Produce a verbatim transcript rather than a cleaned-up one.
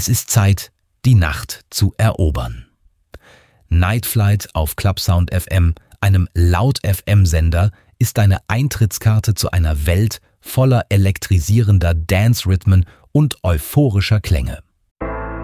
Es ist Zeit, die Nacht zu erobern. Night Flight auf Clubsound F M, einem Laut-F M-Sender, ist deine Eintrittskarte zu einer Welt voller elektrisierender Dance-Rhythmen und euphorischer Klänge.